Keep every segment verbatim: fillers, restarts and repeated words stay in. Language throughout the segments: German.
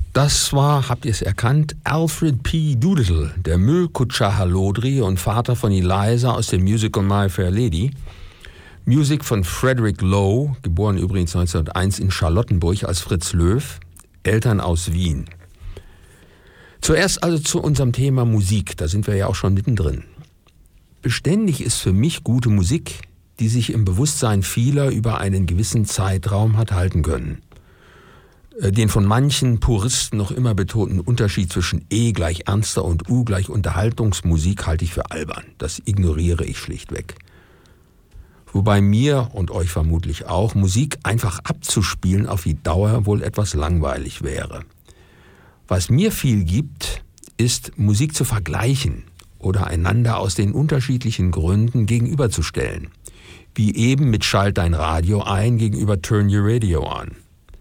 Das war, habt ihr es erkannt, Alfred P. Doolittle, der Müllkutscher Hallodri und Vater von Eliza aus dem Musical My Fair Lady. Musik von Frederick Lowe, geboren übrigens neunzehnhunderteins in Charlottenburg als Fritz Löw, Eltern aus Wien. Zuerst also zu unserem Thema Musik, da sind wir ja auch schon mittendrin. Beständig ist für mich gute Musik, die sich im Bewusstsein vieler über einen gewissen Zeitraum hat halten können. Den von manchen Puristen noch immer betonten Unterschied zwischen E gleich ernster und U gleich Unterhaltungsmusik halte ich für albern. Das ignoriere ich schlichtweg. Wobei mir und euch vermutlich auch Musik einfach abzuspielen auf die Dauer wohl etwas langweilig wäre. Was mir viel gibt, ist Musik zu vergleichen oder einander aus den unterschiedlichen Gründen gegenüberzustellen. Wie eben mit Schalt dein Radio ein gegenüber Turn your Radio on.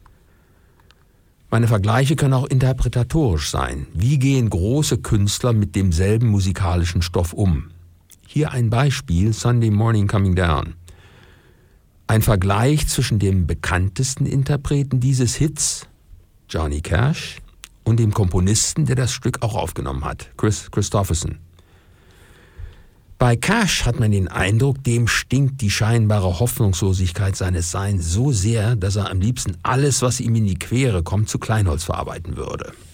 Meine Vergleiche können auch interpretatorisch sein. Wie gehen große Künstler mit demselben musikalischen Stoff um? Hier ein Beispiel, Sunday Morning Coming Down. Ein Vergleich zwischen dem bekanntesten Interpreten dieses Hits, Johnny Cash, und dem Komponisten, der das Stück auch aufgenommen hat, Chris Christopherson. Bei Cash hat man den Eindruck, dem stinkt die scheinbare Hoffnungslosigkeit seines Seins so sehr, dass er am liebsten alles, was ihm in die Quere kommt, zu Kleinholz verarbeiten würde.